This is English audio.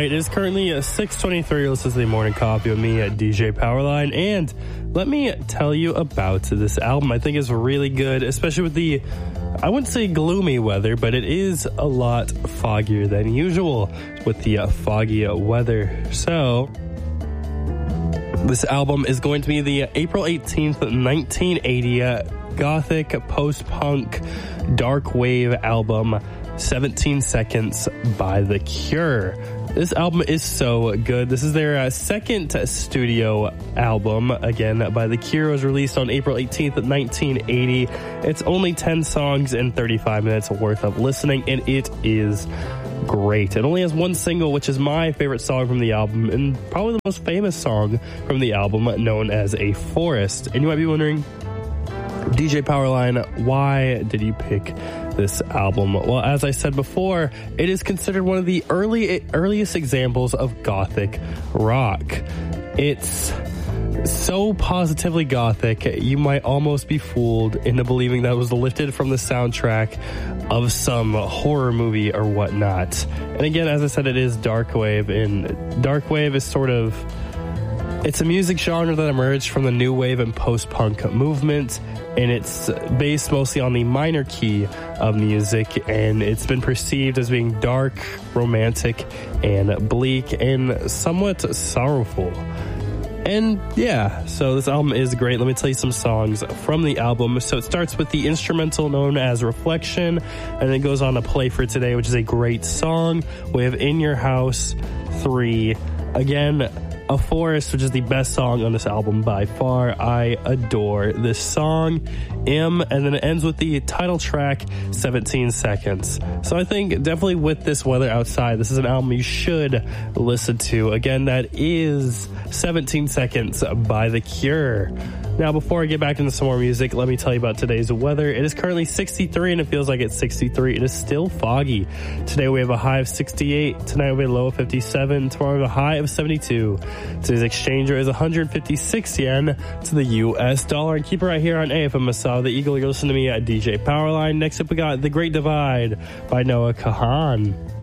right, it is currently 6:23. This is the morning coffee with me at DJ Powerline, and let me tell you about this album. I think it's really good, especially with the, I wouldn't say gloomy weather, but it is a lot foggier than usual with the foggy weather. So this album is going to be the April 18th, 1980 gothic post-punk dark wave album 17 Seconds by The Cure. This album is so good. This is their second studio album, again, by The Cure. It was released on April 18th, 1980. It's only 10 songs and 35 minutes worth of listening, and it is great. It only has one single, which is my favorite song from the album, and probably the most famous song from the album, known as A Forest. And you might be wondering, DJ Powerline, why did you pick this album? Well, as I said before, it is considered one of the earliest examples of gothic rock. It's so positively gothic, you might almost be fooled into believing that it was lifted from the soundtrack of some horror movie or whatnot. And again, as I said, it is dark wave, and dark wave is sort of, it's a music genre that emerged from the new wave and post-punk movement, and it's based mostly on the minor key of music, and it's been perceived as being dark, romantic, and bleak, and somewhat sorrowful. And yeah, so this album is great. Let me tell you some songs from the album. So it starts with the instrumental known as Reflection, and it goes on to Play for Today, which is a great song. We have In Your House 3. Again, A Forest, which is the best song on this album by far. I adore this song. And then it ends with the title track, 17 Seconds. So I think definitely with this weather outside, this is an album you should listen to. Again, that is 17 Seconds by The Cure. Now, before I get back into some more music, let me tell you about today's weather. It is currently 63, and it feels like it's 63. It is still foggy. Today we have a high of 68. Tonight we have a low of 57. Tomorrow we have a high of 72. Today's exchange rate is 156 yen to the U.S. dollar. And keep it right here on AFM Masao, the Eagle. You're listening to me at DJ Powerline. Next up, we got The Great Divide by Noah Kahan.